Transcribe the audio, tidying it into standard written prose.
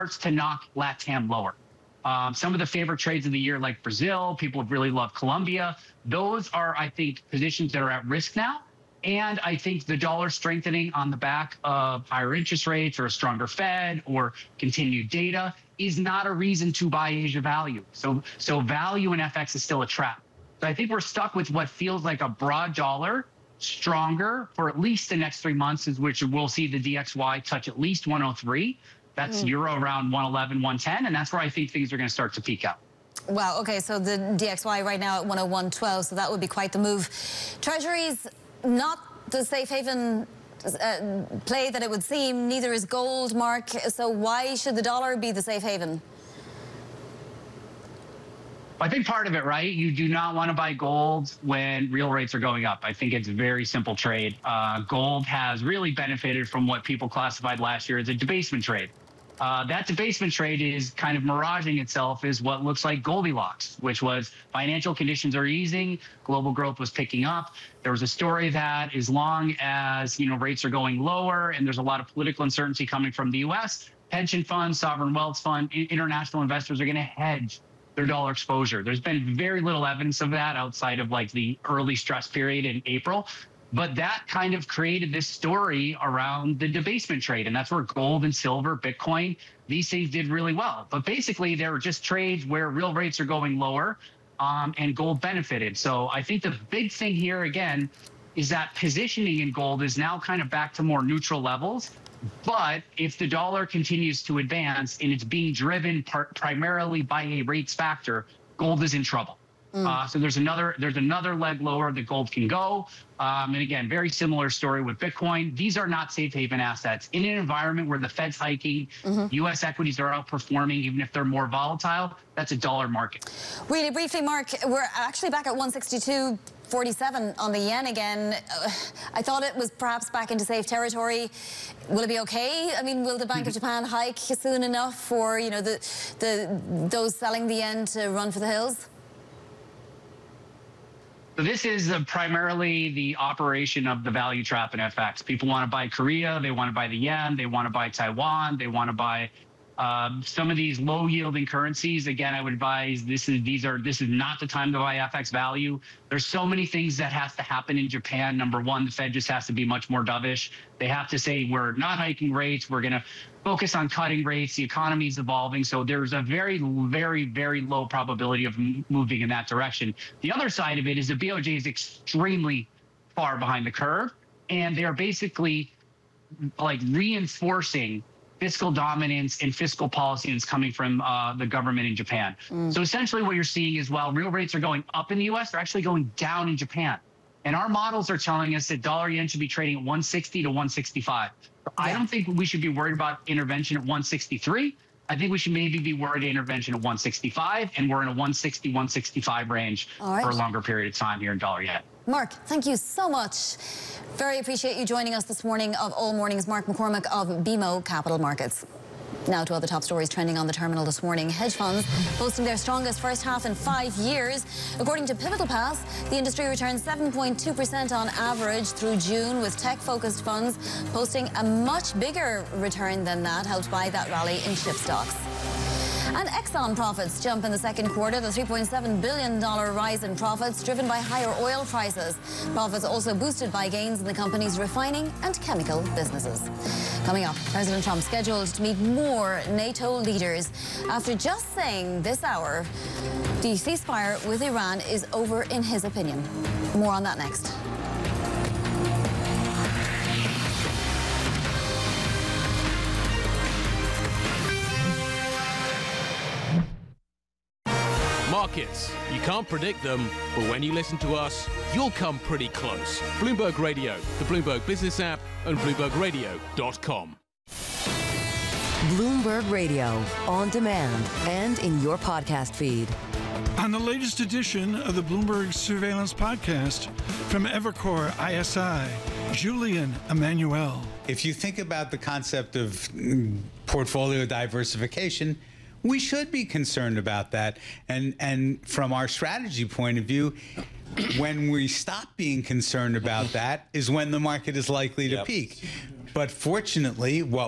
starts to knock LATAM lower. Some of the favorite trades of the year, like Brazil, people really love Colombia. Those are, I think, positions that are at risk now. And I think the dollar strengthening on the back of higher interest rates or a stronger Fed or continued data is not a reason to buy Asia value. So value in FX is still a trap. So I think we're stuck with what feels like a broad dollar, stronger for at least the next 3 months, in which we'll see the DXY touch at least 103. That's euro around 111, 110. And that's where I think things are going to start to peak out. Wow. Okay. So the DXY right now at 101.12. So that would be quite the move. Treasuries, not the safe haven play that it would seem. Neither is gold, Mark. So why should the dollar be the safe haven? I think part of it, right? You do not want to buy gold when real rates are going up. I think it's a very simple trade. Gold has really benefited from what people classified last year as a debasement trade. That debasement trade is kind of miraging itself as what looks like Goldilocks, which was financial conditions are easing, global growth was picking up. There was a story that as long as rates are going lower and there's a lot of political uncertainty coming from the U.S., pension funds, sovereign wealth fund, international investors are going to hedge their dollar exposure. There's been very little evidence of that outside of like the early stress period in April. But that kind of created this story around the debasement trade. And that's where gold and silver, Bitcoin, these things did really well. But basically, they were just trades where real rates are going lower and gold benefited. So I think the big thing here, again, is that positioning in gold is now kind of back to more neutral levels. But if the dollar continues to advance and it's being driven primarily by a rates factor, gold is in trouble. So there's another leg lower that gold can go. And again, very similar story with Bitcoin. These are not safe haven assets. In an environment where the Fed's hiking, U.S. equities are outperforming, even if they're more volatile, that's a dollar market. Really briefly, Mark, we're actually back at 162.47 on the yen again. I thought it was perhaps back into safe territory. Will it be okay? I mean, will the Bank of Japan hike soon enough for those selling the yen to run for the hills? So this is primarily the operation of the value trap in FX. People want to buy Korea, they want to buy the yen, they want to buy Taiwan, they want to buy some of these low yielding currencies. Again, I would advise this is not the time to buy FX value. There's so many things that has to happen in Japan. Number one, the Fed just has to be much more dovish. They have to say, we're not hiking rates, we're going to focus on cutting rates. The economy is evolving. So there's a very, very, very low probability of moving in that direction. The other side of it is the BOJ is extremely far behind the curve. And they're basically like reinforcing fiscal dominance and fiscal policy that's coming from the government in Japan. So essentially what you're seeing is while real rates are going up in the US, they're actually going down in Japan. And our models are telling us that dollar yen should be trading at 160 to 165. I don't think we should be worried about intervention at 163. I think we should maybe be worried intervention at 165, and we're in a 160, 165 range for a longer period of time here in dollar yen. Mark, thank you so much. Very appreciate you joining us this morning of all mornings. Mark McCormack of BMO Capital Markets. Now to other top stories trending on the terminal this morning. Hedge funds posting their strongest first half in 5 years. According to Pivotal Pass, the industry returned 7.2% on average through June, with tech-focused funds posting a much bigger return than that, helped by that rally in chip stocks. And Exxon profits jump in the second quarter, the $3.7 billion rise in profits driven by higher oil prices. Profits also boosted by gains in the company's refining and chemical businesses. Coming up, President Trump scheduled to meet more NATO leaders after just saying this hour the ceasefire with Iran is over in his opinion. More on that next. Markets. You can't predict them, but when you listen to us, you'll come pretty close. Bloomberg Radio, the Bloomberg Business app, and BloombergRadio.com. Bloomberg Radio, on demand and in your podcast feed. On the latest edition of the Bloomberg Surveillance Podcast from Evercore ISI, Julian Emmanuel. If you think about the concept of portfolio diversification, we should be concerned about that. And from our strategy point of view, when we stop being concerned about that is when the market is likely to peak. But fortunately, what